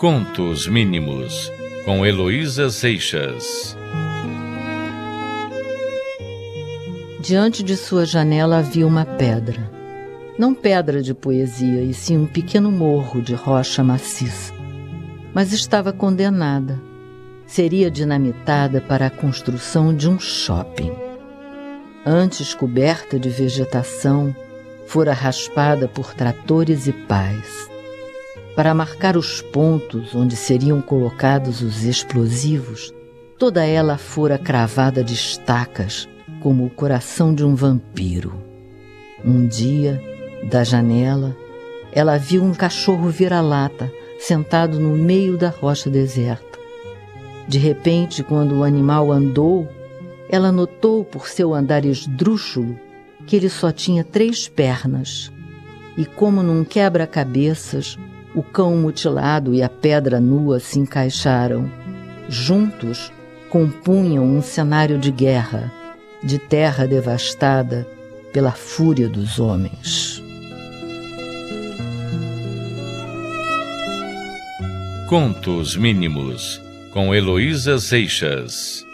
Contos Mínimos, com Heloísa Seixas. Diante de sua janela havia uma pedra. Não pedra de poesia, e sim um pequeno morro de rocha maciça. Mas estava condenada. Seria dinamitada para a construção de um shopping. Antes coberta de vegetação, fora raspada por tratores e pás. Para marcar os pontos onde seriam colocados os explosivos, toda ela fora cravada de estacas, como o coração de um vampiro. Um dia, da janela, ela viu um cachorro vira-lata sentado no meio da rocha deserta. De repente, quando o animal andou, ela notou por seu andar esdrúxulo que ele só tinha 3 pernas. E como num quebra-cabeças, o cão mutilado e a pedra nua se encaixaram. Juntos, compunham um cenário de guerra, de terra devastada pela fúria dos homens. Contos Mínimos, com Heloísa Seixas.